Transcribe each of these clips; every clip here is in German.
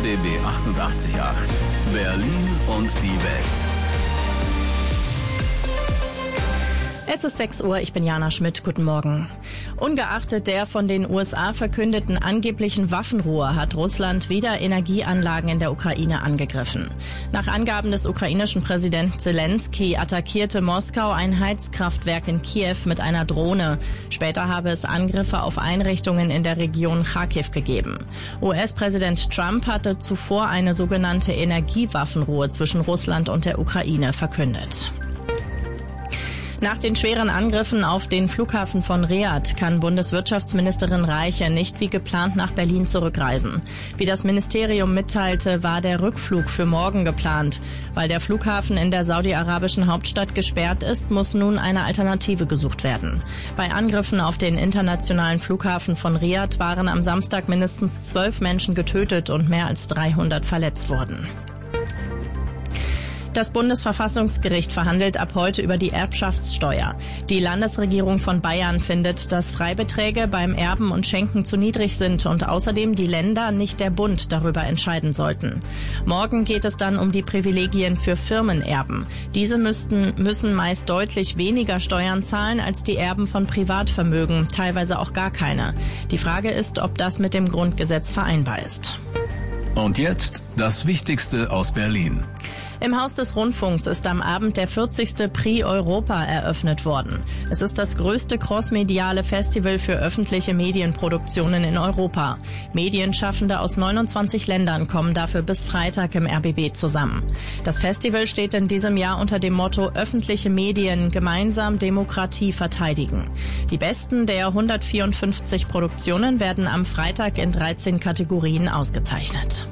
RBB 88.8 Berlin und die Welt. Es ist 6 Uhr, ich bin Jana Schmidt, guten Morgen. Ungeachtet der von den USA verkündeten angeblichen Waffenruhe hat Russland wieder Energieanlagen in der Ukraine angegriffen. Nach Angaben des ukrainischen Präsidenten Zelensky attackierte Moskau ein Heizkraftwerk in Kiew mit einer Drohne. Später habe es Angriffe auf Einrichtungen in der Region Charkiw gegeben. US-Präsident Trump hatte zuvor eine sogenannte Energiewaffenruhe zwischen Russland und der Ukraine verkündet. Nach den schweren Angriffen auf den Flughafen von Riad kann Bundeswirtschaftsministerin Reiche nicht wie geplant nach Berlin zurückreisen. Wie das Ministerium mitteilte, war der Rückflug für morgen geplant. Weil der Flughafen in der saudi-arabischen Hauptstadt gesperrt ist, muss nun eine Alternative gesucht werden. Bei Angriffen auf den internationalen Flughafen von Riad waren am Samstag mindestens 12 Menschen getötet und mehr als 300 verletzt worden. Das Bundesverfassungsgericht verhandelt ab heute über die Erbschaftssteuer. Die Landesregierung von Bayern findet, dass Freibeträge beim Erben und Schenken zu niedrig sind und außerdem die Länder, nicht der Bund, darüber entscheiden sollten. Morgen geht es dann um die Privilegien für Firmenerben. Diese müssen meist deutlich weniger Steuern zahlen als die Erben von Privatvermögen, teilweise auch gar keine. Die Frage ist, ob das mit dem Grundgesetz vereinbar ist. Und jetzt das Wichtigste aus Berlin. Im Haus des Rundfunks ist am Abend der 40. Prix Europa eröffnet worden. Es ist das größte crossmediale Festival für öffentliche Medienproduktionen in Europa. Medienschaffende aus 29 Ländern kommen dafür bis Freitag im RBB zusammen. Das Festival steht in diesem Jahr unter dem Motto Öffentliche Medien gemeinsam Demokratie verteidigen. Die besten der 154 Produktionen werden am Freitag in 13 Kategorien ausgezeichnet.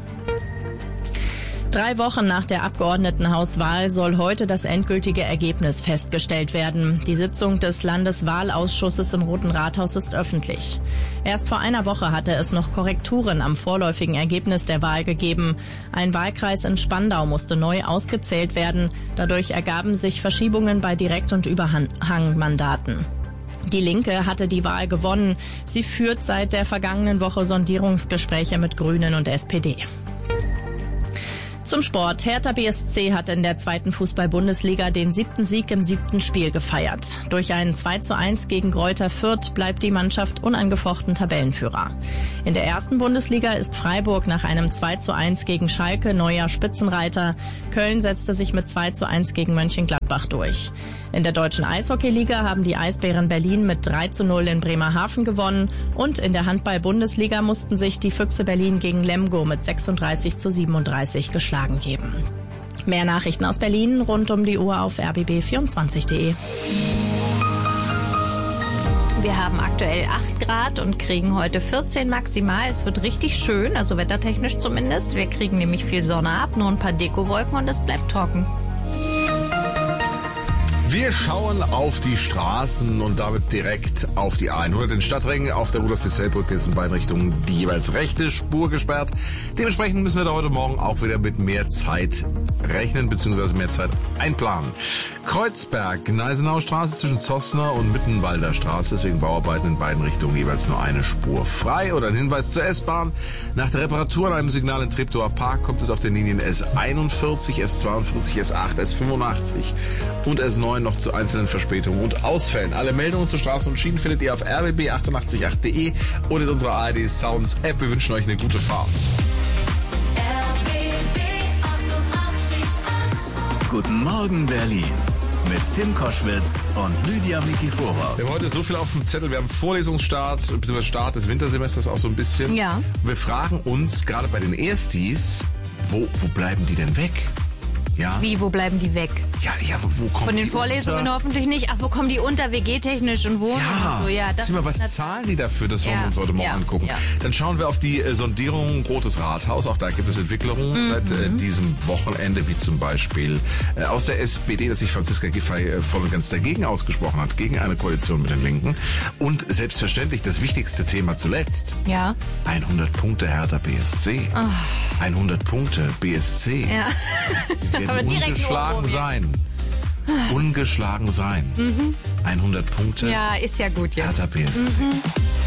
3 Wochen nach der Abgeordnetenhauswahl soll heute das endgültige Ergebnis festgestellt werden. Die Sitzung des Landeswahlausschusses im Roten Rathaus ist öffentlich. Erst vor einer Woche hatte es noch Korrekturen am vorläufigen Ergebnis der Wahl gegeben. Ein Wahlkreis in Spandau musste neu ausgezählt werden. Dadurch ergaben sich Verschiebungen bei Direkt- und Überhangmandaten. Die Linke hatte die Wahl gewonnen. Sie führt seit der vergangenen Woche Sondierungsgespräche mit Grünen und SPD. Zum Sport. Hertha BSC hat in der 2. Fußball-Bundesliga den 7. Sieg im 7. Spiel gefeiert. Durch einen 2:1 gegen Greuther Fürth bleibt die Mannschaft unangefochten Tabellenführer. In der 1. Bundesliga ist Freiburg nach einem 2:1 gegen Schalke neuer Spitzenreiter. Köln setzte sich mit 2:1 gegen Mönchengladbach durch. In der deutschen Eishockeyliga haben die Eisbären Berlin mit 3:0 in Bremerhaven gewonnen und in der Handball-Bundesliga mussten sich die Füchse Berlin gegen Lemgo mit 36:37 geschlagen geben. Mehr Nachrichten aus Berlin rund um die Uhr auf rbb24.de. Wir haben aktuell 8 Grad und kriegen heute 14 maximal. Es wird richtig schön, also wettertechnisch zumindest. Wir kriegen nämlich viel Sonne ab, nur ein paar Dekowolken und es bleibt trocken. Wir schauen auf die Straßen und damit direkt auf die A100 in Stadtring. Auf der Rudolf-Hissell-Brücke ist in beiden Richtungen die jeweils rechte Spur gesperrt. Dementsprechend müssen wir da heute Morgen auch wieder mit mehr Zeit rechnen bzw. mehr Zeit einplanen. Kreuzberg, Gneisenauer Straße zwischen Zossner und Mittenwalder Straße, deswegen Bauarbeiten in beiden Richtungen jeweils nur eine Spur frei. Oder ein Hinweis zur S-Bahn. Nach der Reparatur an einem Signal in Treptower Park kommt es auf den Linien S41, S42, S8, S85 und S9 noch zu einzelnen Verspätungen und Ausfällen. Alle Meldungen zu Straßen und Schienen findet ihr auf rbb888.de oder in unserer ARD Sounds App. Wir wünschen euch eine gute Fahrt. Guten Morgen Berlin mit Tim Koschwitz und Lydia Mikifora. Wir haben heute so viel auf dem Zettel. Wir haben Vorlesungsstart, bzw. Start des Wintersemesters auch so ein bisschen. Ja. Wir fragen uns, gerade bei den Erstis, wo bleiben die denn weg? Ja. Wie, wo bleiben die weg? Ja, wo kommen Von den die Vorlesungen unter? hoffentlich nicht. Ach, wo kommen die unter, WG-technisch und Wohnen und so? Ja, das sieh mal, was zahlen die dafür? Das wollen wir uns heute mal angucken. Ja. Dann schauen wir auf die Sondierung Rotes Rathaus. Auch da gibt es Entwicklungen seit diesem Wochenende, wie zum Beispiel aus der SPD, dass sich Franziska Giffey voll und ganz dagegen ausgesprochen hat, gegen eine Koalition mit den Linken. Und selbstverständlich das wichtigste Thema zuletzt. Ja. 100 Punkte Hertha BSC. 100 Punkte BSC. Ja. Wir Aber werden direkt ungeschlagen sein. Ungeschlagen sein. 100 Punkte. Ja, ist ja gut, ja. Hertha BSC.